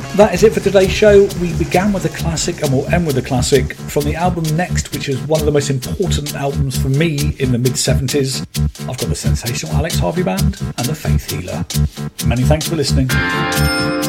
That is it for today's show. We began with a classic and we'll end with a classic from the album Next, which is one of the most important albums for me in the mid-70s. I've got the sensational Alex Harvey Band and the Faith Healer. Many thanks for listening.